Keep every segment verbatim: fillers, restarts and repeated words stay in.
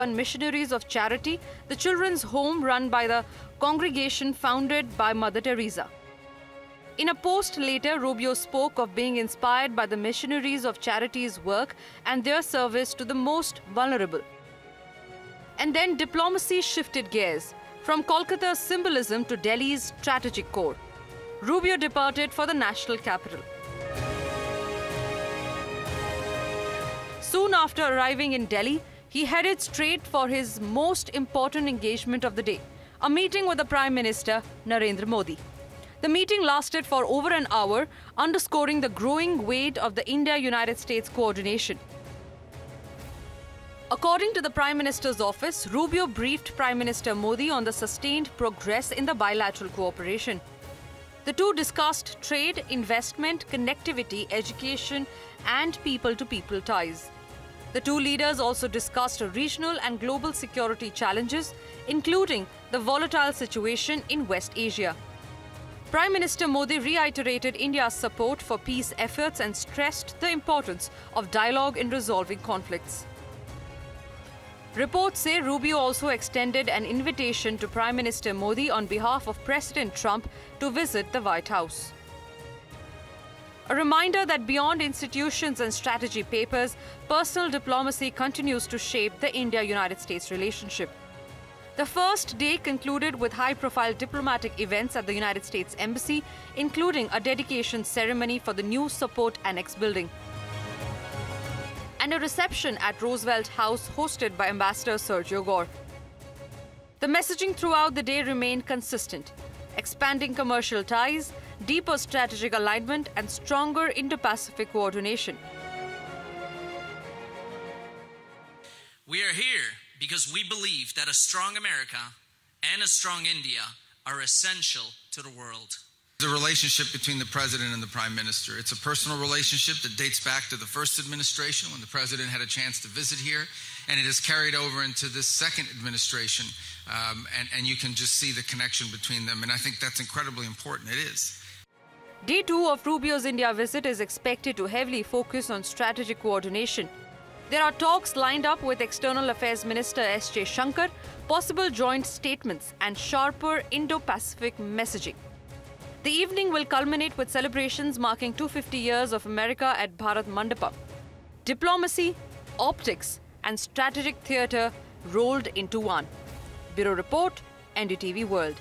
and Missionaries of Charity, the children's home run by the congregation founded by Mother Teresa. In a post later, Rubio spoke of being inspired by the Missionaries of Charity's work and their service to the most vulnerable. And then diplomacy shifted gears, from Kolkata's symbolism to Delhi's strategic core. Rubio departed for the national capital. Soon after arriving in Delhi, he headed straight for his most important engagement of the day, a meeting with the Prime Minister, Narendra Modi. The meeting lasted for over an hour, underscoring the growing weight of the India-United States coordination. According to the Prime Minister's office, Rubio briefed Prime Minister Modi on the sustained progress in the bilateral cooperation. The two discussed trade, investment, connectivity, education, and people-to-people ties. The two leaders also discussed regional and global security challenges, including the volatile situation in West Asia. Prime Minister Modi reiterated India's support for peace efforts and stressed the importance of dialogue in resolving conflicts. Reports say Rubio also extended an invitation to Prime Minister Modi on behalf of President Trump to visit the White House. A reminder that beyond institutions and strategy papers, personal diplomacy continues to shape the India-United States relationship. The first day concluded with high-profile diplomatic events at the United States Embassy, including a dedication ceremony for the new Support Annex building, and a reception at Roosevelt House hosted by Ambassador Sergio Gore. The messaging throughout the day remained consistent: expanding commercial ties, deeper strategic alignment, and stronger Indo-Pacific coordination. We are here because we believe that a strong America and a strong India are essential to the world. The relationship between the President and the Prime Minister. It's a personal relationship that dates back to the first administration when the President had a chance to visit here, and it has carried over into this second administration, um, and, and you can just see the connection between them, and I think that's incredibly important. It is. Day two of Rubio's India visit is expected to heavily focus on strategic coordination. There are talks lined up with External Affairs Minister S J Shankar, possible joint statements, and sharper Indo-Pacific messaging. The evening will culminate with celebrations marking two hundred fifty years of America at Bharat Mandapam. Diplomacy, optics, and strategic theatre rolled into one. Bureau Report, N D T V World.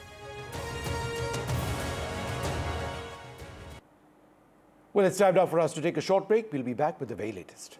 Well, it's time now for us to take a short break. We'll be back with the very latest.